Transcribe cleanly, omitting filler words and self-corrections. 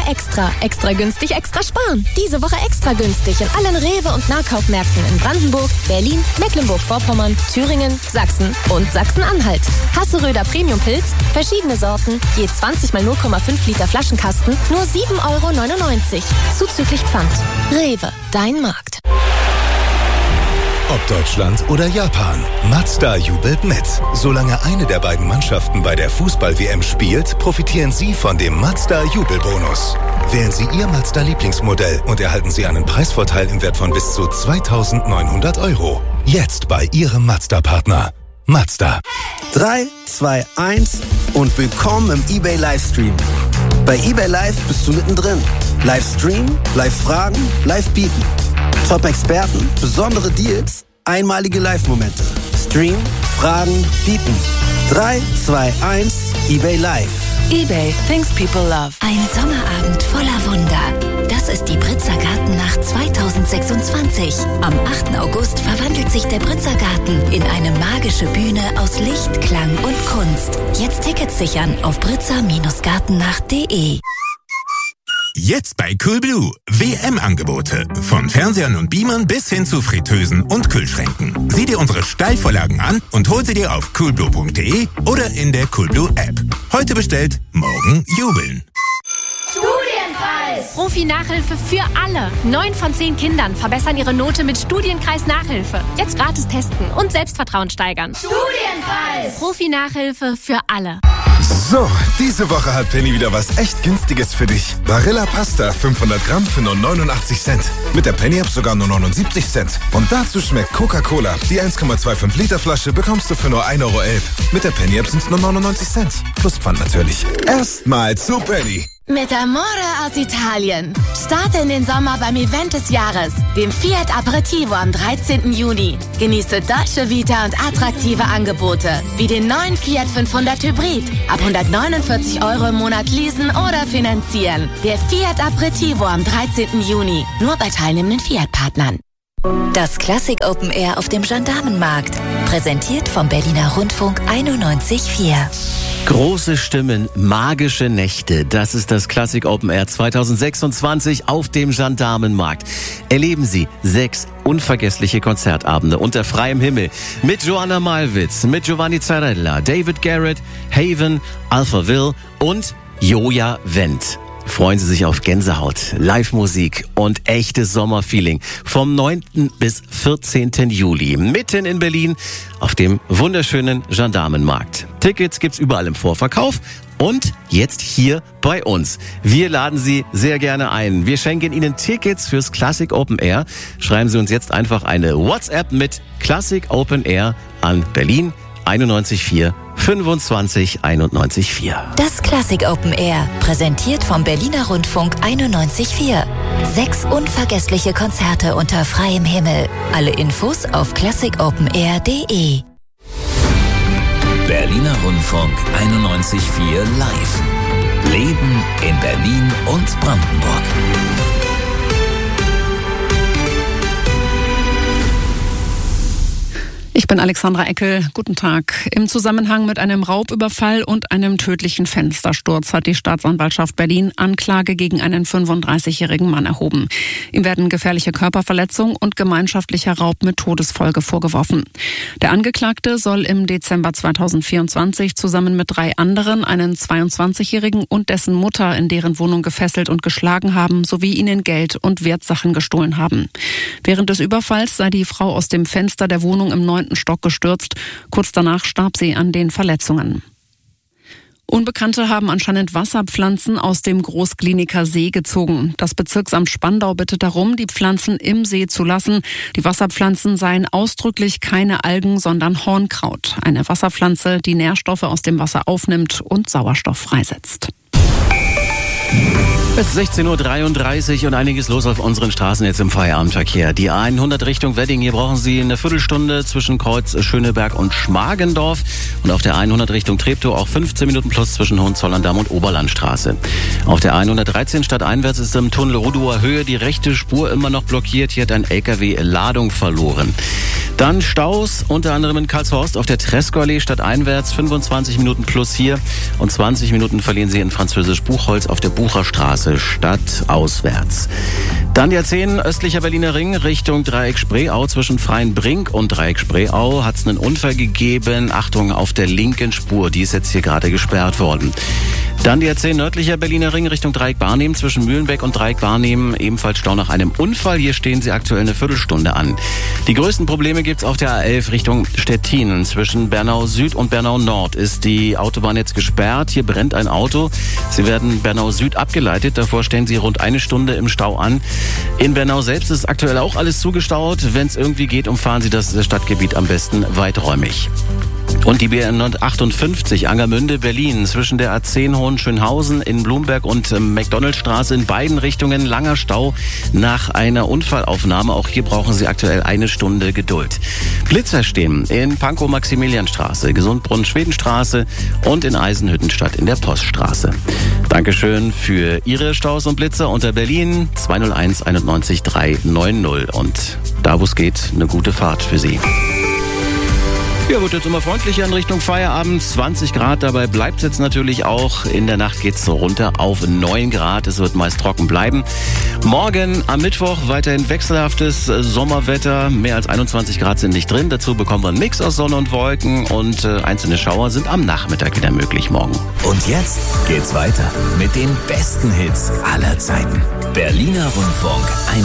Extra. Extra günstig, extra sparen. Diese Woche extra günstig in allen Rewe- und Nahkaufmärkten in Brandenburg, Berlin, Mecklenburg-Vorpommern, Thüringen, Sachsen und Sachsen-Anhalt. Hasseröder Premium-Pilz, verschiedene Sorten, je 20 mal 0,5 Liter Flaschenkasten, nur 7,99 €. Zuzüglich Pfand. Rewe, dein Markt. Ob Deutschland oder Japan, Mazda jubelt mit. Solange eine der beiden Mannschaften bei der Fußball-WM spielt, profitieren Sie von dem Mazda-Jubelbonus. Wählen Sie Ihr Mazda-Lieblingsmodell und erhalten Sie einen Preisvorteil im Wert von bis zu 2.900 €. Jetzt bei Ihrem Mazda-Partner. Mazda. 3, 2, 1 und willkommen im eBay Livestream. Bei eBay Live bist du mittendrin. Livestream, Live-Fragen, Live-Bieten. Top-Experten, besondere Deals, einmalige Live-Momente. Stream, Fragen, Bieten. 3, 2, 1, eBay Live. eBay, things people love. Ein Sommerabend voller Wunder. Das ist die Britzer Gartennacht 2026. Am 8. August verwandelt sich der Britzer Garten in eine magische Bühne aus Licht, Klang und Kunst. Jetzt Tickets sichern auf britzer-gartennacht.de. Jetzt bei Coolblue. WM-Angebote. Von Fernsehern und Beamern bis hin zu Fritteusen und Kühlschränken. Sieh dir unsere Steilvorlagen an und hol sie dir auf coolblue.de oder in der Coolblue-App. Heute bestellt, morgen jubeln. Studienkreis! Profi-Nachhilfe für alle. 9 von 10 Kindern verbessern ihre Note mit Studienkreis-Nachhilfe. Jetzt gratis testen und Selbstvertrauen steigern. Studienkreis! Profi-Nachhilfe für alle. So, diese Woche hat Penny wieder was echt Günstiges für dich. Barilla Pasta 500 Gramm für nur 89 Cent. Mit der Penny-App sogar nur 79 Cent. Und dazu schmeckt Coca-Cola. Die 1,25 Liter Flasche bekommst du für nur 1,11 €. Mit der Penny-App sind es nur 99 Cent. Plus Pfand natürlich. Erstmal zu Penny. Mit Amore aus Italien. Starte in den Sommer beim Event des Jahres, dem Fiat Aperitivo am 13. Juni. Genieße Dolce Vita und attraktive Angebote, wie den neuen Fiat 500 Hybrid. Ab 149 € im Monat leasen oder finanzieren. Der Fiat Aperitivo am 13. Juni. Nur bei teilnehmenden Fiat-Partnern. Das Classic Open Air auf dem Gendarmenmarkt. Präsentiert vom Berliner Rundfunk 91.4. Große Stimmen, magische Nächte. Das ist das Classic Open Air 2026 auf dem Gendarmenmarkt. Erleben Sie 6 unvergessliche Konzertabende unter freiem Himmel mit Joanna Malwitz, mit Giovanni Zarella, David Garrett, Haven, Alpha Will und Joja Wendt. Freuen Sie sich auf Gänsehaut, Live-Musik und echtes Sommerfeeling vom 9. bis 14. Juli mitten in Berlin auf dem wunderschönen Gendarmenmarkt. Tickets gibt's überall im Vorverkauf und jetzt hier bei uns. Wir laden Sie sehr gerne ein. Wir schenken Ihnen Tickets fürs Classic Open Air. Schreiben Sie uns jetzt einfach eine WhatsApp mit Classic Open Air an Berlin 91.4 25 91.4. Das Classic Open Air, präsentiert vom Berliner Rundfunk 91.4. 6 unvergessliche Konzerte unter freiem Himmel. Alle Infos auf classicopenair.de. Berliner Rundfunk 91.4 live. Leben in Berlin und Brandenburg. Ich bin Alexandra Eckel. Guten Tag. Im Zusammenhang mit einem Raubüberfall und einem tödlichen Fenstersturz hat die Staatsanwaltschaft Berlin Anklage gegen einen 35-jährigen Mann erhoben. Ihm werden gefährliche Körperverletzung und gemeinschaftlicher Raub mit Todesfolge vorgeworfen. Der Angeklagte soll im Dezember 2024 zusammen mit 3 anderen einen 22-jährigen und dessen Mutter in deren Wohnung gefesselt und geschlagen haben, sowie ihnen Geld und Wertsachen gestohlen haben. Während des Überfalls sei die Frau aus dem Fenster der Wohnung im 9. Stock gestürzt. Kurz danach starb sie an den Verletzungen. Unbekannte haben anscheinend Wasserpflanzen aus dem Großkliniker See gezogen. Das Bezirksamt Spandau bittet darum, die Pflanzen im See zu lassen. Die Wasserpflanzen seien ausdrücklich keine Algen, sondern Hornkraut. Eine Wasserpflanze, die Nährstoffe aus dem Wasser aufnimmt und Sauerstoff freisetzt. Es ist 16.33 Uhr und einiges los auf unseren Straßen jetzt im Feierabendverkehr. Die A100 Richtung Wedding, hier brauchen Sie eine Viertelstunde zwischen Kreuz Schöneberg und Schmargendorf. Und auf der A100 Richtung Treptow auch 15 Minuten plus zwischen Hohenzollern-Damm und Oberlandstraße. Auf der A113 stadteinwärts ist im Tunnel Rudower Höhe die rechte Spur immer noch blockiert. Hier hat ein LKW Ladung verloren. Dann Staus, unter anderem in Karlshorst auf der Tresckow-Allee stadteinwärts, 25 Minuten plus hier und 20 Minuten verlieren Sie in Französisch Buchholz auf der Bucherstraße. Straße stadtauswärts. Dann die A10 östlicher Berliner Ring Richtung Dreieck Spreeau. Zwischen Freienbrink und Dreieck Spreeau hat es einen Unfall gegeben. Achtung auf der linken Spur, die ist jetzt hier gerade gesperrt worden. Dann die A10 nördlicher Berliner Ring Richtung Dreieck Barnim. Zwischen Mühlenbeck und Dreieck Barnim ebenfalls Stau nach einem Unfall. Hier stehen sie aktuell eine Viertelstunde an. Die größten Probleme gibt's auf der A11 Richtung Stettin. Zwischen Bernau Süd und Bernau Nord ist die Autobahn jetzt gesperrt. Hier brennt ein Auto. Sie werden Bernau Süd abgeleitet. Davor stehen Sie rund eine Stunde im Stau an. In Bernau selbst ist aktuell auch alles zugestaut. Wenn es irgendwie geht, umfahren Sie das Stadtgebiet am besten weiträumig. Und die BR 58 Angermünde, Berlin, zwischen der A10 Hohenschönhausen in Blumberg und McDonaldstraße in beiden Richtungen langer Stau nach einer Unfallaufnahme. Auch hier brauchen Sie aktuell eine Stunde Geduld. Blitzer stehen in Pankow Maximilianstraße, Gesundbrunnen Schwedenstraße und in Eisenhüttenstadt in der Poststraße. Dankeschön für Ihre Staus und Blitzer unter Berlin 201 91 390 und da wo es geht, eine gute Fahrt für Sie. Ja, wird jetzt immer freundlicher in Richtung Feierabend. 20 Grad, dabei bleibt es jetzt natürlich auch. In der Nacht geht es runter auf 9 Grad. Es wird meist trocken bleiben. Morgen am Mittwoch weiterhin wechselhaftes Sommerwetter. Mehr als 21 Grad sind nicht drin. Dazu bekommen wir einen Mix aus Sonne und Wolken und einzelne Schauer sind am Nachmittag wieder möglich morgen. Und jetzt geht's weiter mit den besten Hits aller Zeiten. Berliner Rundfunk